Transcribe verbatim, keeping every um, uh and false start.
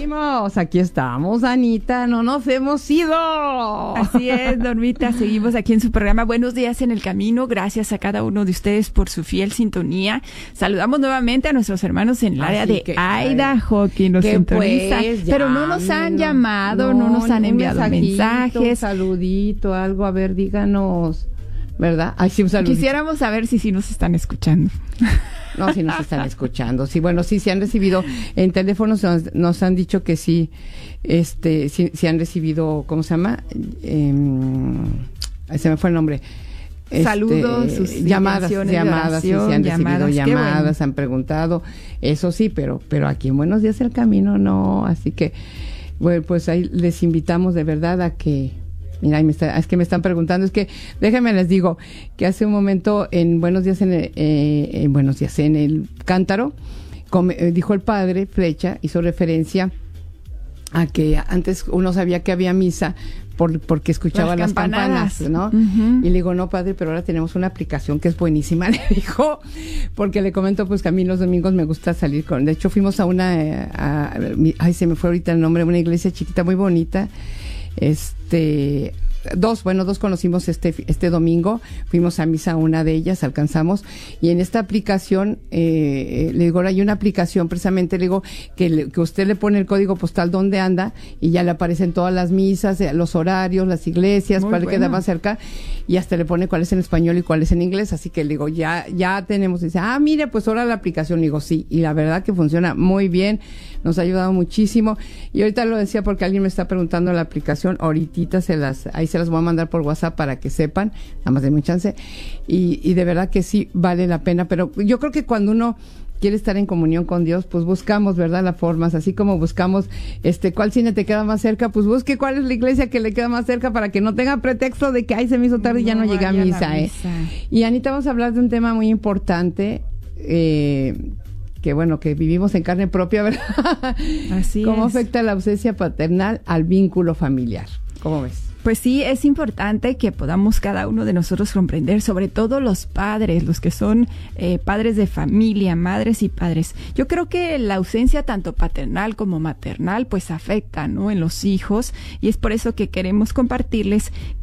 Seguimos, aquí estamos, Anita, no nos hemos ido. Así es, Normita, seguimos aquí en su programa Buenos Días en el Camino. Gracias a cada uno de ustedes por su fiel sintonía. Saludamos nuevamente a nuestros hermanos en el Así área de que, Idaho, que nos que sintoniza, pues, pero no nos han llámenos. llamado, no, no nos han un enviado mensajito, mensajes. Un saludito, algo, a ver, díganos, ¿verdad? Ay, sí, un saludito. Quisiéramos saber si sí nos están escuchando. No, sí nos están escuchando. Sí, bueno, sí, sí han recibido en teléfonos, nos, nos han dicho que sí, este, sí, sí han recibido, ¿cómo se llama? Eh, se me fue el nombre. Este, Saludos, sus llamadas, llamadas, oración, sí, sí han llamadas, recibido qué llamadas, bueno. han preguntado, eso sí, pero, pero aquí en Buenos Días el Camino no, así que, bueno, pues ahí les invitamos de verdad a que. Mira, me está, es que me están preguntando, es que déjenme les digo que hace un momento en Buenos Días en el, eh, en Buenos Días en el Cántaro come, eh, dijo el padre Flecha, hizo referencia a que antes uno sabía que había misa por, porque escuchaba las, las campanas, ¿no? Uh-huh. Y le digo, no, padre, pero ahora tenemos una aplicación que es buenísima, le dijo, porque le comento pues que a mí los domingos me gusta salir con, de hecho fuimos a una, a, a, ay, se me fue ahorita el nombre, una iglesia chiquita muy bonita. Este, dos, bueno, dos conocimos este este domingo, fuimos a misa a una de ellas, alcanzamos, y en esta aplicación, eh, le digo, hay una aplicación precisamente, le digo, que, le, que usted le pone el código postal donde anda, y ya le aparecen todas las misas, los horarios, las iglesias, muy cuál bueno. Queda más cerca, y hasta le pone cuál es en español y cuál es en inglés, así que le digo, ya, ya tenemos, dice, ah, mire, pues ahora la aplicación, le digo, sí, y la verdad que funciona muy bien, nos ha ayudado muchísimo, y ahorita lo decía porque alguien me está preguntando la aplicación, ahorita se las, ahí se las voy a mandar por WhatsApp para que sepan, nada más denme un chance, y, y de verdad que sí vale la pena, pero yo creo que cuando uno quiere estar en comunión con Dios, pues buscamos, ¿verdad?, las formas, así como buscamos, este, ¿cuál cine te queda más cerca? Pues busque cuál es la iglesia que le queda más cerca para que no tenga pretexto de que, ay, se me hizo tarde y ya no, no llegué a misa, ¿eh? Y Anita, vamos a hablar de un tema muy importante, eh, que bueno, que vivimos en carne propia, ¿verdad? Así es. ¿Cómo afecta la ausencia paternal al vínculo familiar? ¿Cómo ves? Pues sí, es importante que podamos cada uno de nosotros comprender, sobre todo los padres, los que son eh, padres de familia, madres y padres. Yo creo que la ausencia tanto paternal como maternal pues afecta, ¿no?, en los hijos, y es por eso que queremos compartirles